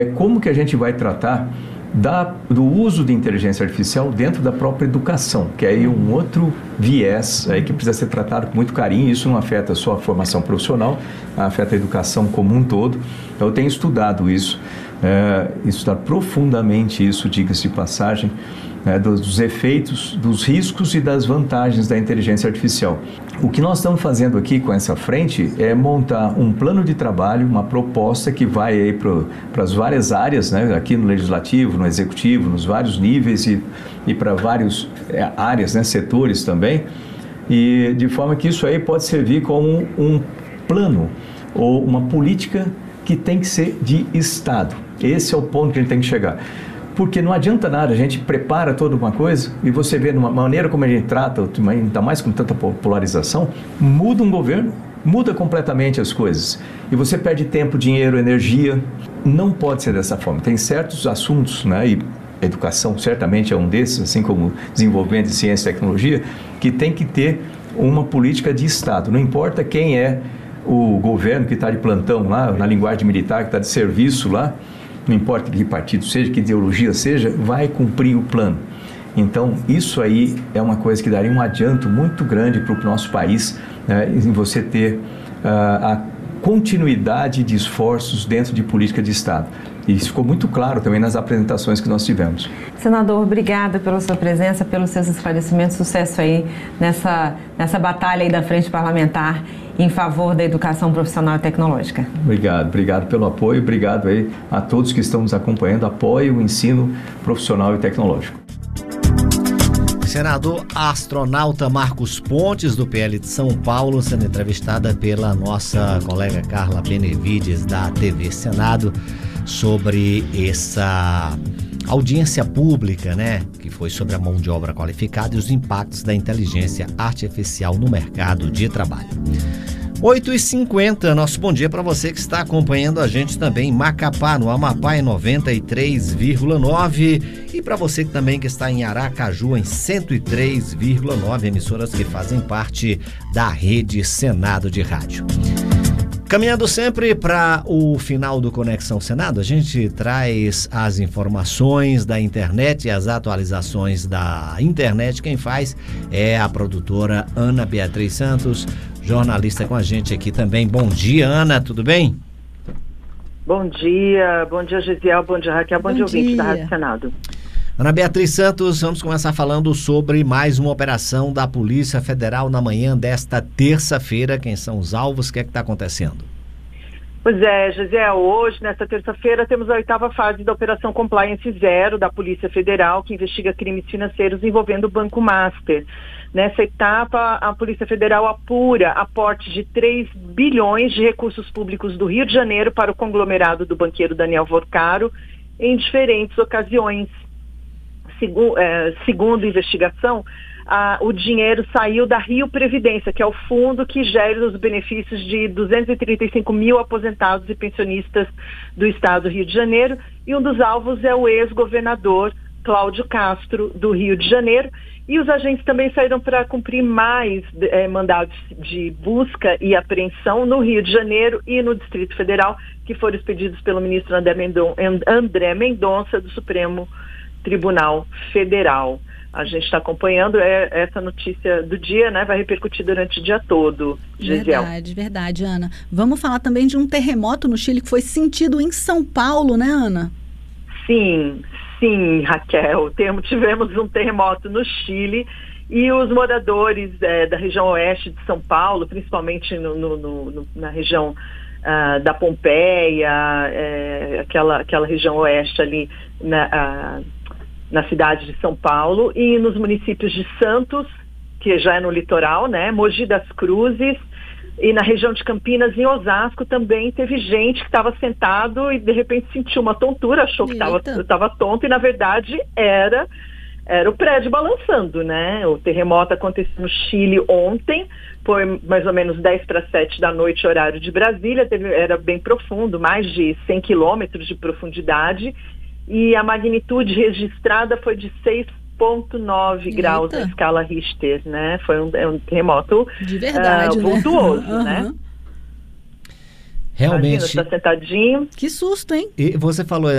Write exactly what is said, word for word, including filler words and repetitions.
Como que a gente vai tratar da, do uso de inteligência artificial dentro da própria educação, que é aí um outro viés aí que precisa ser tratado com muito carinho. Isso não afeta só a formação profissional, afeta a educação como um todo. Então, eu tenho estudado isso, é, estudado profundamente isso, diga-se de passagem, é, dos efeitos, dos riscos e das vantagens da inteligência artificial. O que nós estamos fazendo aqui com essa frente é montar um plano de trabalho, uma proposta que vai aí para as várias áreas, né, aqui no Legislativo, no Executivo, nos vários níveis e, e para várias é, áreas, né, setores também, e de forma que isso aí pode servir como um plano ou uma política que tem que ser de Estado. Esse é o ponto que a gente tem que chegar. Porque não adianta nada, a gente prepara toda uma coisa e você vê numa maneira como a gente trata, ainda mais com tanta polarização, muda um governo, muda completamente as coisas. E você perde tempo, dinheiro, energia. Não pode ser dessa forma. Tem certos assuntos, né, e a educação certamente é um desses, assim como desenvolvimento de ciência e tecnologia, que tem que ter uma política de Estado. Não importa quem é o governo que está de plantão lá, na linguagem militar, que está de serviço lá, não importa que partido seja, que ideologia seja, vai cumprir o plano. Então, isso aí é uma coisa que daria um adianto muito grande para o nosso país, né, em você ter uh, a continuidade de esforços dentro de política de Estado. E isso ficou muito claro também nas apresentações que nós tivemos. Senador, obrigada pela sua presença, pelos seus esclarecimentos, sucesso aí nessa, nessa batalha aí da frente parlamentar em favor da educação profissional e tecnológica. Obrigado, obrigado pelo apoio, obrigado aí a todos que estão nos acompanhando, apoio o ensino profissional e tecnológico. Senador astronauta Marcos Pontes, do P L de São Paulo, sendo entrevistada pela nossa colega Carla Benevides, da T V Senado, sobre essa audiência pública, né, que foi sobre a mão de obra qualificada e os impactos da inteligência artificial no mercado de trabalho. oito e cinquenta, nosso bom dia para você que está acompanhando a gente também em Macapá, no Amapá, em noventa e três vírgula nove, e para você que também que está em Aracaju, em cento e três vírgula nove, emissoras que fazem parte da rede Senado de Rádio. Caminhando sempre para o final do Conexão Senado, a gente traz as informações da internet e as atualizações da internet. Quem faz é a produtora Ana Beatriz Santos, jornalista com a gente aqui também. Bom dia, Ana, tudo bem? Bom dia, bom dia, Gisiel, bom dia, Raquel, bom, bom dia, ouvinte da Rádio Senado. Ana Beatriz Santos, vamos começar falando sobre mais uma operação da Polícia Federal na manhã desta terça-feira. Quem são os alvos? O que é que está acontecendo? Pois é, Gisiel, hoje, nesta terça-feira, temos a oitava fase da Operação Compliance Zero da Polícia Federal, que investiga crimes financeiros envolvendo o Banco Master. Nessa etapa, a Polícia Federal apura aporte de três bilhões de recursos públicos do Rio de Janeiro para o conglomerado do banqueiro Daniel Vorcaro em diferentes ocasiões. Segu, é, segundo a investigação, a, o dinheiro saiu da Rio Previdência, que é o fundo que gera os benefícios de duzentos e trinta e cinco mil aposentados e pensionistas do estado do Rio de Janeiro, e um dos alvos é o ex-governador Cláudio Castro, do Rio de Janeiro, e os agentes também saíram para cumprir mais é, mandados de busca e apreensão no Rio de Janeiro e no Distrito Federal, que foram expedidos pelo ministro André Mendonça, André Mendonça do Supremo Tribunal Federal. A gente está acompanhando é, essa notícia do dia, né? Vai repercutir durante o dia todo, Gisiel. Verdade, verdade, Ana. Vamos falar também de um terremoto no Chile que foi sentido em São Paulo, né, Ana? Sim, sim, Raquel. Temos, tivemos um terremoto no Chile e os moradores é, da região oeste de São Paulo, principalmente no, no, no, na região uh, da Pompeia, é, aquela, aquela região oeste ali na... Uh, na cidade de São Paulo e nos municípios de Santos, que já é no litoral, né, Mogi das Cruzes, e na região de Campinas, em Osasco, também teve gente que estava sentado e de repente sentiu uma tontura, achou que estava tonto e na verdade era, era o prédio balançando, né? O terremoto aconteceu no Chile ontem, foi mais ou menos dez para sete da noite, horário de Brasília, teve, era bem profundo, mais de cem quilômetros de profundidade, e a magnitude registrada foi de seis vírgula nove graus na escala Richter, né? Foi um, é um terremoto de verdade, uh, vultuoso, né? né? Uhum. Realmente. Imagina, está sentadinho. Que susto, hein? E você falou